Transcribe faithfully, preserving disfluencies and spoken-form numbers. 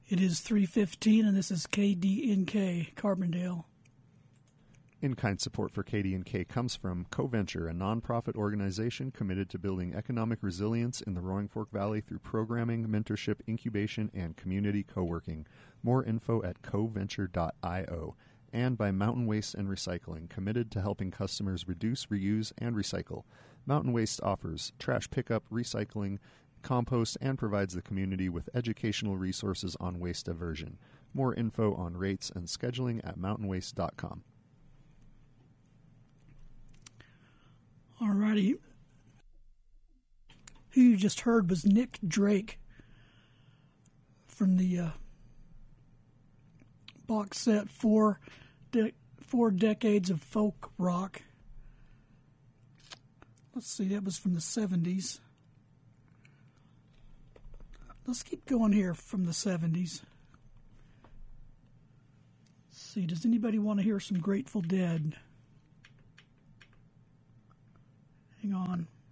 It is three fifteen, and this is K D N K, Carbondale. In-kind support for K D N K comes from CoVenture, a nonprofit organization committed to building economic resilience in the Roaring Fork Valley through programming, mentorship, incubation, and community co-working. More info at coventure dot io. And by Mountain Waste and Recycling, committed to helping customers reduce, reuse, and recycle. Mountain Waste offers trash pickup, recycling, compost, and provides the community with educational resources on waste diversion. More info on rates and scheduling at mountain waste dot com. Alrighty. Who you just heard was Nick Drake from the uh, box set Four, de- Four Decades of Folk Rock. Let's see, that was from the seventies. Let's keep going here from the seventies. Let's see, does anybody want to hear some Grateful Dead? Hang on.